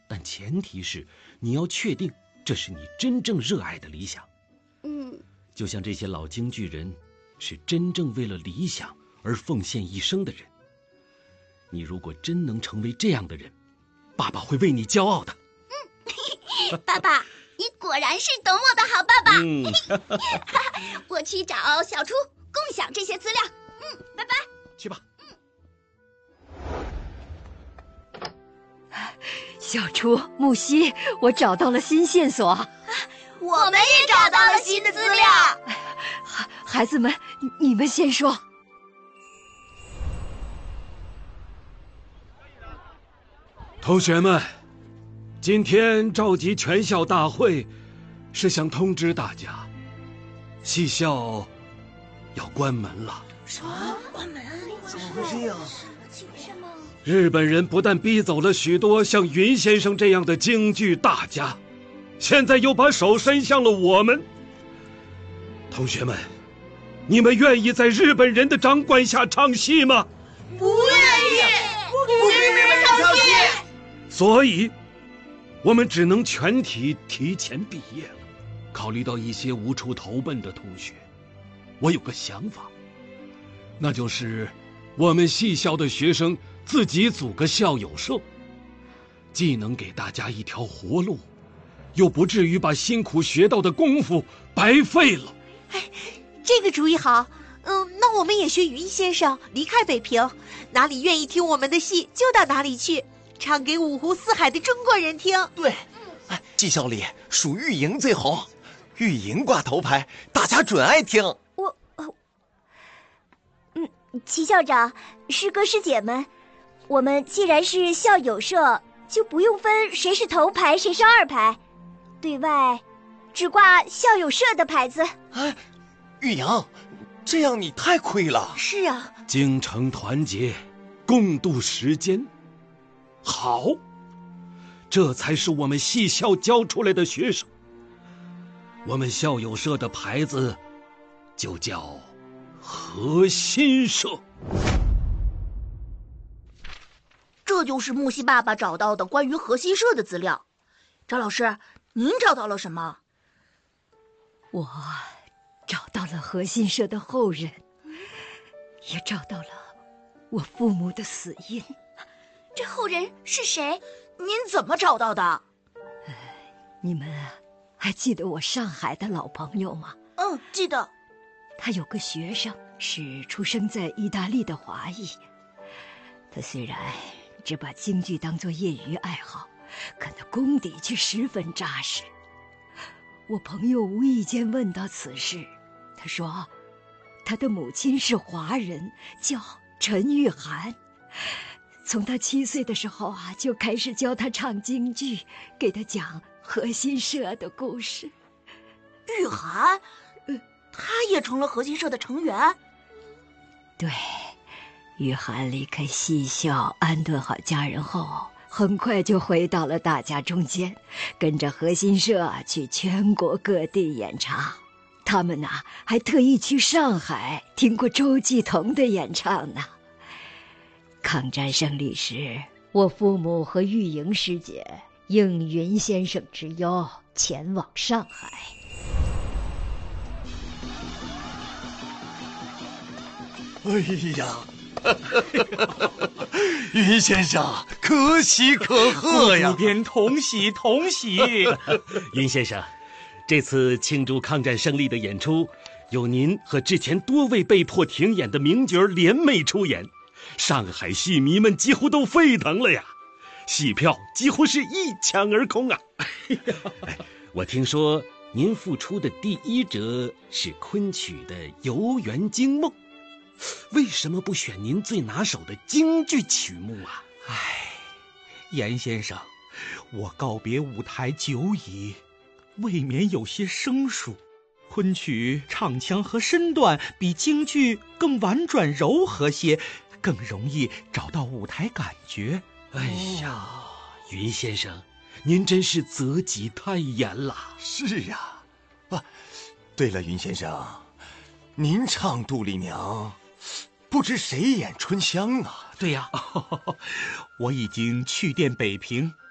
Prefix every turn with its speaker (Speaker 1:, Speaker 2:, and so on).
Speaker 1: 但前提是你要确定这是你真正热爱的理想。就像这些老京剧人，是真正为了理想而奉献一生的人。你如果真能成为这样的人，爸爸会为你骄傲的。
Speaker 2: 爸爸，你果然是懂我的好爸爸。我去找小初共享这些资料。拜拜。
Speaker 1: 去吧。
Speaker 3: 小初、木西，我找到了新线索。
Speaker 2: 我们也找到了新的资料。
Speaker 3: 孩子们，你们先说。
Speaker 1: 同学们，今天召集全校大会，是想通知大家，戏校要关门了。
Speaker 2: 什么？关门？
Speaker 4: 怎么会这样？
Speaker 1: 日本人不但逼走了许多像云先生这样的京剧大家，现在又把手伸向了我们。同学们，你们愿意在日本人的掌管下唱戏吗？
Speaker 2: 不愿意，不给你们唱戏。
Speaker 1: 所以，我们只能全体提前毕业了。考虑到一些无处投奔的同学，我有个想法，那就是我们戏校的学生自己组个校友社，既能给大家一条活路，又不至于把辛苦学到的功夫白费了。
Speaker 5: 这个主意好。那我们也学云先生，离开北平，哪里愿意听我们的戏就到哪里去，唱给五湖四海的中国人听。
Speaker 4: 对，技校里数玉莹最红，玉莹挂头牌，大家准爱听。
Speaker 2: 齐校长，师哥师姐们，我们既然是校友社，就不用分谁是头牌谁是二牌，对外只挂校友社的牌子。
Speaker 4: 玉莹，这样你太亏了。
Speaker 5: 是啊，
Speaker 1: 精诚团结，共度时间。好，这才是我们戏校教出来的学生。我们校友社的牌子就叫核心社。
Speaker 6: 这就是木西爸爸找到的关于核心社的资料。张老师，您找到了什么？
Speaker 3: 我找到了核心社的后人，也找到了我父母的死因。
Speaker 2: 这后人是谁？
Speaker 6: 您怎么找到的？
Speaker 3: 你们还记得我上海的老朋友吗？
Speaker 6: 记得。
Speaker 3: 他有个学生是出生在意大利的华裔，他虽然只把京剧当作业余爱好，可那功底却十分扎实。我朋友无意间问到此事，他说他的母亲是华人，叫陈玉涵，从他7岁的时候就开始教他唱京剧，给他讲核心社的故事。
Speaker 6: 玉涵，他也成了核心社的成员。
Speaker 3: 对，玉涵离开戏校安顿好家人后，很快就回到了大家中间，跟着核心社去全国各地演唱。他们还特意去上海听过周继彤的演唱呢。抗战胜利时，我父母和玉莹师姐应云先生之邀，前往上海。
Speaker 4: 哎呀，云先生可喜可贺呀！
Speaker 7: 主编同喜同喜。
Speaker 1: 云先生，这次庆祝抗战胜利的演出，有您和之前多位被迫停演的名角联袂出演，上海戏迷们几乎都沸腾了呀，戏票几乎是一抢而空啊！我听说您付出的第一折是昆曲的《游园惊梦》，为什么不选您最拿手的京剧曲目啊？
Speaker 7: 严先生，我告别舞台久矣，未免有些生疏。昆曲唱腔和身段比京剧更婉转柔和些，更容易找到舞台感觉。
Speaker 1: 哎呀，云先生，您真是择己太严了。
Speaker 4: 是呀，对了，云先生，您唱杜丽娘，不知谁演春香啊？
Speaker 7: 对呀，我已经去电北平，